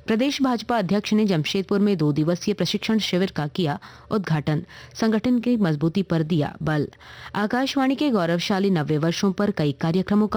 प्रदेश भाजपा अध्यक्ष ने जमशेदपुर में 2 दिवसीय प्रशिक्षण शिविर का किया उद्घाटन। संगठन की मजबूती पर दिया बल। आकाशवाणी के गौरवशाली 90 वर्षों पर कई कार्यक्रमों का